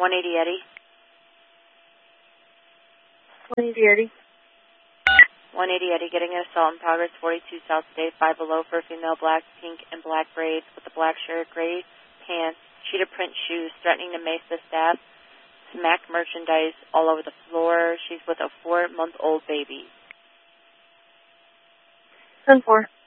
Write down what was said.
180 Eddie. 180 Eddie. 180 Eddie, getting an assault in progress, 42 South State, 5 below for a female, black, pink, and black braids with a black shirt, gray pants, cheetah print shoes, threatening to mace the staff, smack merchandise all over the floor. She's with a 4-month-old baby. 10-4.